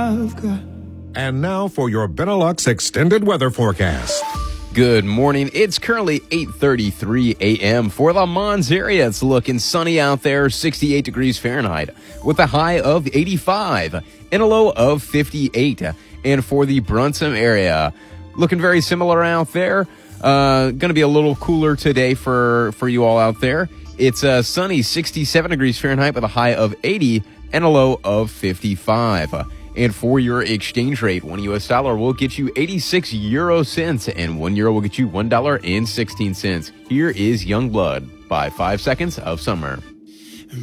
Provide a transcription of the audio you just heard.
I've got. And now for your Benelux extended weather forecast. Good morning. It's currently 8:33 a.m. for the Mons area. It's looking sunny out there, 68 degrees Fahrenheit, with a high of 85 and a low of 58. And for the Brunson area, looking very similar out there. Going to be a little cooler today for you all out there. It's sunny, 67 degrees Fahrenheit, with a high of 80 and a low of 55. And for your exchange rate, one U.S. dollar will get you 86 euro cents, and 1 euro will get you $1.16. Here is Youngblood by 5 Seconds of Summer.